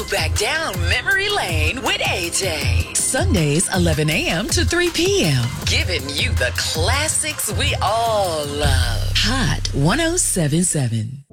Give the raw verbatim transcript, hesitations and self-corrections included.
back down memory lane with A J. Sundays, eleven a.m. to three p.m. Giving you the classics we all love. Hot one oh seven point seven.